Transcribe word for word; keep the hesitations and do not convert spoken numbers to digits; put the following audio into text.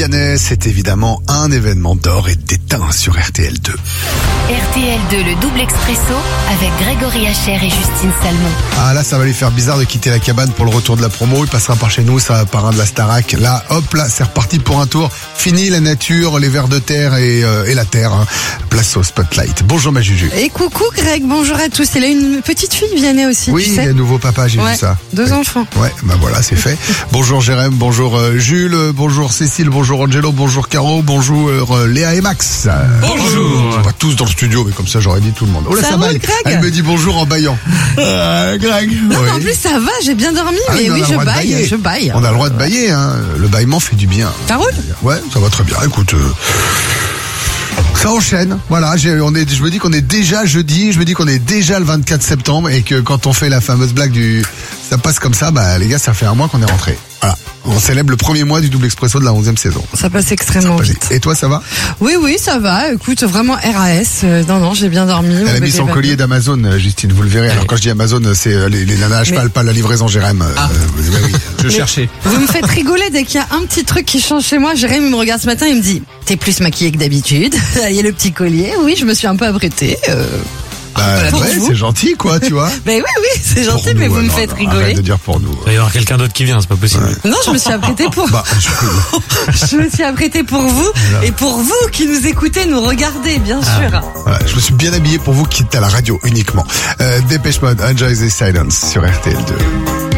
Vianney, c'est évidemment un événement d'or et d'éteint sur R T L deux. R T L deux, le double expresso avec Grégory Hacher et Justine Salmon. Ah là, ça va lui faire bizarre de quitter la cabane pour le retour de la promo. Il passera par chez nous, ça va par un de la Starac. Là, hop, là, c'est reparti pour un tour. Fini la nature, les vers de terre et, euh, et la terre. Hein. Place au spotlight. Bonjour ma Juju. Et coucou Greg, bonjour à tous. Il a une petite fille Vianney aussi. Oui, tu il sais. est nouveau papa, j'ai Ouais, vu ça. deux ouais. enfants. Ouais, bah voilà, c'est fait. Bonjour Jérém, bonjour euh, Jules, euh, bonjour Cécile, bonjour Angelo, bonjour Caro, bonjour euh, Léa et Max. Euh, Bonjour. On va tous dans le studio, mais comme ça j'aurais dit tout le monde. Oh là, Ça ça roule, baille. Greg Elle me dit bonjour en baillant. Euh, Greg. Non, oui. mais en plus ça va, j'ai bien dormi, Ah oui, mais on a oui, le je droit de baille, bailler. je baille. On a le droit de bailler, hein. Le bâillement fait du bien. Ça roule ? Ouais, ça va très bien. Écoute, euh, ça enchaîne. Voilà, j'ai, on est, je me dis qu'on est déjà jeudi, je me dis qu'on est déjà le vingt-quatre septembre et que quand on fait la fameuse blague du ça passe comme ça, bah les gars, ça fait un mois qu'on est rentré. Voilà. On célèbre le premier mois du double expresso de la onzième saison. Ça passe extrêmement Vas-y. vite. Et toi, ça va? Oui, oui, ça va. Écoute, vraiment R A S. Euh, non, non, j'ai bien dormi. mon Elle a mis bébé son va collier bien. d'Amazon, euh, Justine, vous le verrez. Alors quand je dis Amazon, c'est euh, les, les nanas à cheval, Mais- pas la livraison Jérém. Euh, Ah. euh, oui, oui. Je Mais- cherchais. Vous me faites rigoler dès qu'il y a un petit truc qui change chez moi. Jérémy il me regarde ce matin, il me dit « T'es plus maquillée que d'habitude. Il y a le petit collier. » Oui, je me suis un peu apprêtée. Euh... Bah, pour ouais, vous. c'est gentil, quoi, tu vois. Ben oui, oui, c'est Pour gentil, nous, mais vous ouais, me non, faites non, rigoler. Arrête de dire pour nous. Il va y avoir quelqu'un d'autre qui vient, c'est pas possible. Non, je me suis apprêtée pour... Bah, je- Je me suis apprêtée pour vous et pour vous qui nous écoutez, nous regardez, bien sûr. Voilà, je me suis bien habillé pour vous qui êtes à la radio uniquement. Euh, Dépêche Mode, Enjoy the Silence sur R T L deux.